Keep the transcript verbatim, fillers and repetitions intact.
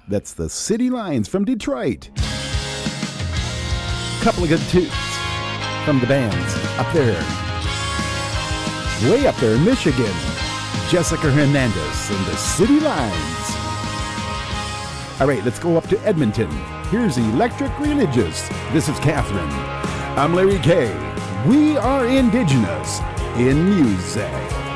That's the City Lines from Detroit. Couple of good tunes from the bands up there. Way up there in Michigan. Jessica Hernandez and the City Lines. All right, let's go up to Edmonton. Here's Electric Religious. This is Catherine. I'm Larry Kay. We are indigenous in music.